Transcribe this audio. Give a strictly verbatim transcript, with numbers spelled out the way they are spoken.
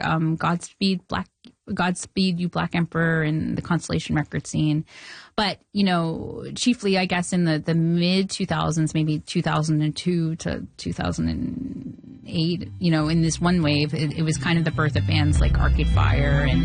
um, Godspeed Black, Godspeed You Black Emperor and the Constellation record scene. But, you know, chiefly, I guess, in the, the mid two thousands, maybe two thousand two to two thousand eight, you know, in this one wave, it, it was kind of the birth of bands like Arcade Fire and